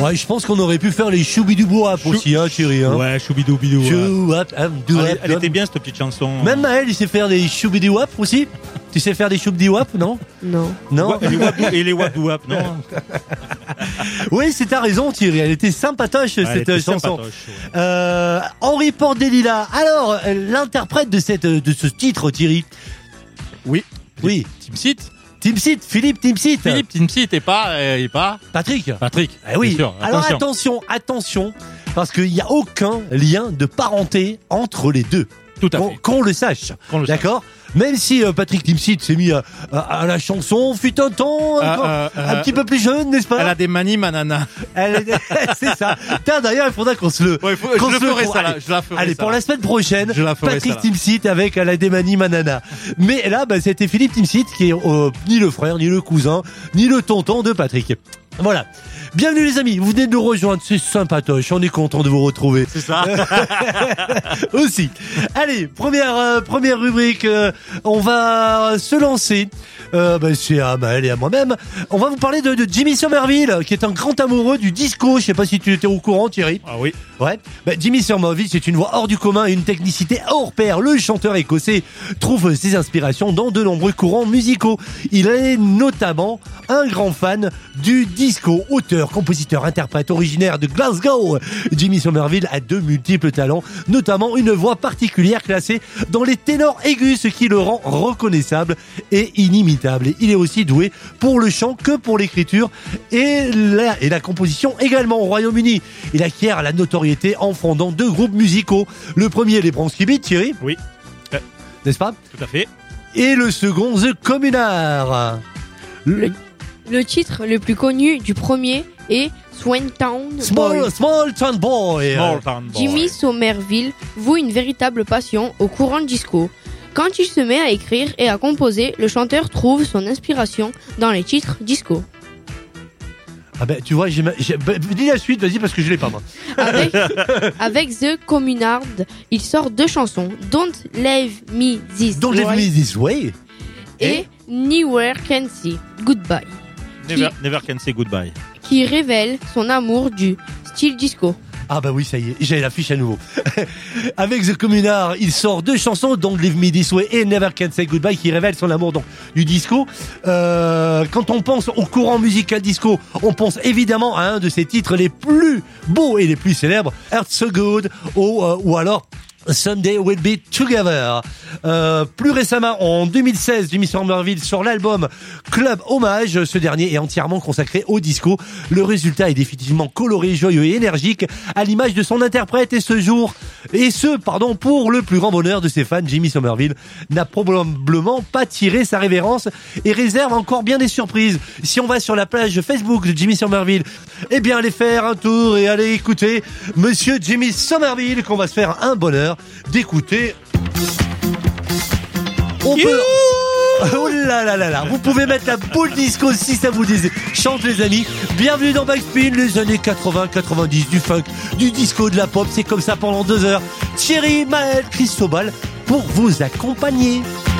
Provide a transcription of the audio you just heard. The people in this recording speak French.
Ouais, je pense qu'on aurait pu faire les choubidou-bouap aussi, hein, Thierry. Hein. Ouais, choubidou-bidou. Elle était bien cette petite chanson. Même Maël, il sait faire des choubidou-wap aussi. Tu sais faire des choubidou-wap, non? Non. Non. Et les wap-dou-wap, non? Oui, c'est ta raison, Thierry. Elle était sympatoche, cette chanson. Henri Porte-des-Lilas. Alors, l'interprète de ce titre, Thierry. Oui. Timsit, Philippe Timsit. Philippe Timsit et pas Patrick. Ah oui. bien sûr, alors attention, parce qu'il n'y a aucun lien de parenté entre les deux. Tout à fait. Qu'on le sache. D'accord. Même si Patrick Timsit s'est mis à la chanson, fut un temps un petit peu plus jeune, n'est-ce pas? Elle a des manies, manana. C'est ça. D'ailleurs, il faudra qu'on se le... Ouais, je la ferai. Allez, pour la semaine prochaine, je la ferai, Patrick Timsit avec la démanie manana. Mais là, c'était Philippe Timsit qui est ni le frère, ni le cousin, ni le tonton de Patrick. Voilà. Bienvenue les amis, vous venez de nous rejoindre, c'est sympatoche, on est content de vous retrouver. C'est ça. Aussi. Allez, première rubrique, on va se lancer. C'est à Maël et à moi-même. On va vous parler de Jimmy Somerville, qui est un grand amoureux du disco. Je sais pas si tu étais au courant, Thierry. Ah oui. Ouais. Jimmy Somerville, c'est une voix hors du commun et une technicité hors pair. Le chanteur écossais trouve ses inspirations dans de nombreux courants musicaux. Il est notamment un grand fan du disco, auteur, compositeur, interprète originaire de Glasgow. Jimmy Somerville a de multiples talents, notamment une voix particulière classée dans les ténors aigus, ce qui le rend reconnaissable et inimitable. Et il est aussi doué pour le chant que pour l'écriture et la composition également au Royaume-Uni. Il acquiert la notoriété en fondant 2 groupes musicaux. Le premier, les Bronski Beat, Thierry. Oui. N'est-ce pas? Tout à fait. Et le second, The Communards. Le titre le plus connu du premier est Small Town Boy. Small Town Boy. Jimmy Somerville voue une véritable passion au courant disco. Quand il se met à écrire et à composer, le chanteur trouve son inspiration dans les titres disco. Tu vois, dis la suite, vas-y, parce que je l'ai pas, moi. Avec The Communards, il sort 2 chansons, Don't Leave Me This Way et Nowhere Can Say Goodbye. Never Can Say Goodbye. Qui révèle son amour du style disco. Ah oui, ça y est, j'ai l'affiche à nouveau. Avec The Communards, il sort 2 chansons, Don't Leave Me This Way et Never Can Say Goodbye, qui révèlent son amour du disco. Quand on pense au courant musical disco, on pense évidemment à un de ses titres les plus beaux et les plus célèbres, Earth So Good, ou alors Someday We'll Be Together. Plus récemment, en 2016, Jimmy Somerville sort l'album Club Hommage. Ce dernier est entièrement consacré au disco. Le résultat est définitivement coloré, joyeux et énergique, à l'image de son interprète. Pour le plus grand bonheur de ses fans, Jimmy Somerville n'a probablement pas tiré sa révérence et réserve encore bien des surprises. Si on va sur la page Facebook de Jimmy Somerville, allez faire un tour et allez écouter Monsieur Jimmy Somerville, qu'on va se faire un bonheur d'écouter. Oh là là là là. Vous pouvez mettre la boule disco si ça vous dit. Chante les amis. Bienvenue dans Backspin, les années 80-90, du funk, du disco, de la pop. C'est comme ça pendant 2 heures. Thierry, Maël, Christobal pour vous accompagner.